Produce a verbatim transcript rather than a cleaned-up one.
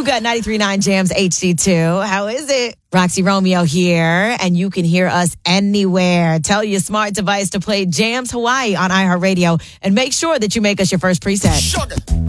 got ninety-three point nine Jams H D two. How is it? Roxy Romeo here, and you can hear us anywhere. Tell your smart device to play Jams Hawaii on iHeartRadio, and make sure that you make us your first preset. Sugar.